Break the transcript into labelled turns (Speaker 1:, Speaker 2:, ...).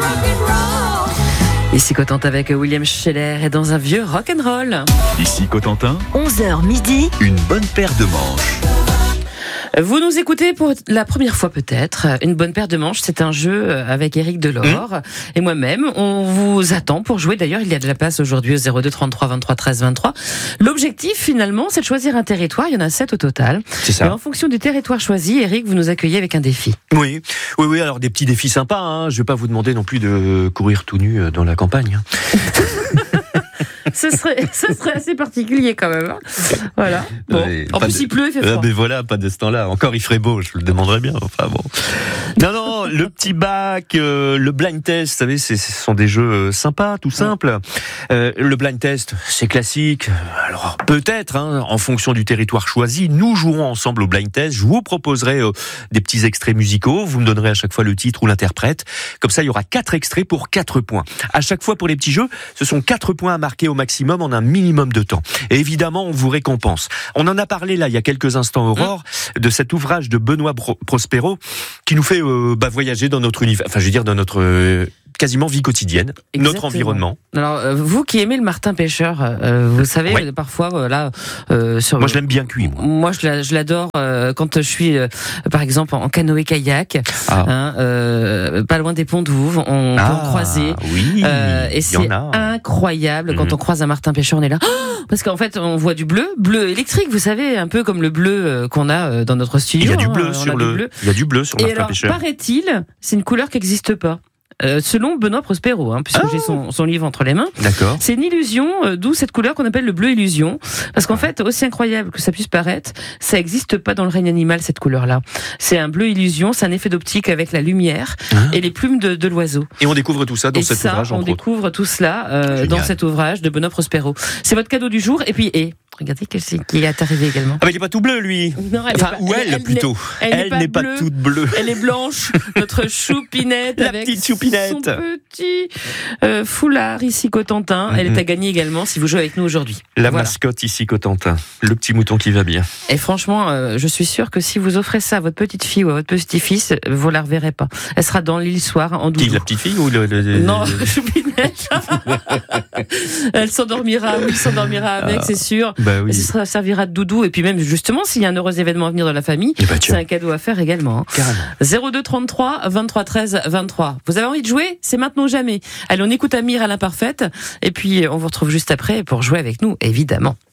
Speaker 1: Ici Cotentin avec William Scheller et dans un vieux rock'n'roll.
Speaker 2: Ici Cotentin,
Speaker 3: 11h midi,
Speaker 2: une bonne paire de manches.
Speaker 1: Vous nous écoutez pour la première fois peut-être. Une bonne paire de manches, c'est un jeu avec Éric Delors et moi-même. On vous attend pour jouer. D'ailleurs, il y a de la place aujourd'hui au 02 33 23 13 23. L'objectif finalement, c'est de choisir un territoire. Il y en a 7 au total.
Speaker 2: C'est ça.
Speaker 1: Et en fonction du territoire choisi, Éric, vous nous accueillez avec un défi.
Speaker 4: Oui. Alors des petits défis sympas. Hein. Je vais pas vous demander non plus de courir tout nu dans la campagne. Hein.
Speaker 1: Ce serait assez particulier quand même. Hein. Voilà. Bon. En plus, il pleut, il fait froid.
Speaker 4: Mais voilà, pas de ce temps-là. Encore, il ferait beau, je le demanderais bien. Enfin bon. Non, le petit bac, le blind test, vous savez, ce sont des jeux sympas, tout simples. Le blind test, c'est classique. Alors peut-être, hein, en fonction du territoire choisi, nous jouerons ensemble au blind test. Je vous proposerai des petits extraits musicaux. Vous me donnerez à chaque fois le titre ou l'interprète. Comme ça, il y aura 4 extraits pour 4 points. À chaque fois pour les petits jeux, ce sont 4 points à marquer au maximum en un minimum de temps. Et évidemment, on vous récompense. On en a parlé là il y a quelques instants, Aurore, de cet ouvrage de Benoît Prospero qui nous fait voyager dans notre univers, enfin je veux dire dans notre quasiment vie quotidienne,
Speaker 1: Exactement.
Speaker 4: notre environnement.
Speaker 1: Alors vous qui aimez le martin pêcheur, vous savez parfois sur.
Speaker 4: Moi je l'aime bien cuit.
Speaker 1: Moi je l'adore quand je suis par exemple en canoë kayak, pas loin des ponts d'Ouve, on peut en croiser.
Speaker 4: Oui.
Speaker 1: Et c'est incroyable quand on croise un martin pêcheur, on est là. Parce qu'en fait, on voit du bleu électrique, vous savez, un peu comme le bleu qu'on a dans notre studio.
Speaker 4: Il y a du bleu sur il y a du bleu sur le martin pêcheur.
Speaker 1: Et alors, paraît-il, c'est une couleur qui n'existe pas. Selon Benoît Prospero, puisque j'ai son livre entre les mains.
Speaker 4: D'accord.
Speaker 1: C'est une illusion, d'où cette couleur qu'on appelle le bleu illusion. Parce qu'en fait, aussi incroyable que ça puisse paraître, ça n'existe pas dans le règne animal, cette couleur-là. C'est un bleu illusion, c'est un effet d'optique avec la lumière et les plumes de l'oiseau.
Speaker 4: Et on découvre tout ça dans cet ouvrage,
Speaker 1: on découvre tout cela dans cet ouvrage de Benoît Prospero. C'est votre cadeau du jour. Et puis, regardez qui est arrivé également.
Speaker 4: Ah mais il est pas tout bleu, lui.
Speaker 1: Non, elle
Speaker 4: plutôt. Elle n'est pas toute bleue.
Speaker 1: Elle est blanche, notre choupinette.
Speaker 4: La
Speaker 1: avec
Speaker 4: petite choupinette.
Speaker 1: Son petit foulard ici Cotentin. Elle est à gagner également si vous jouez avec nous aujourd'hui.
Speaker 4: La mascotte ici Cotentin. Le petit mouton qui va bien.
Speaker 1: Et franchement, je suis sûre que si vous offrez ça à votre petite fille ou à votre petit-fils, vous la reverrez pas. Elle sera dans l'île soir en doudou.
Speaker 4: Qui, la petite fille ou
Speaker 1: Non, choupinette. Elle s'endormira. Oui, elle s'endormira avec, c'est sûr.
Speaker 4: Bah oui.
Speaker 1: Ça servira de doudou. Et puis même, justement, s'il y a un heureux événement à venir dans la famille, c'est un cadeau à faire également.
Speaker 4: Carrément.
Speaker 1: 02 33 23 13 23. Vous avez envie de jouer? C'est maintenant ou jamais. Allez, on écoute Amir à l'imparfaite. Et puis, on vous retrouve juste après pour jouer avec nous, évidemment.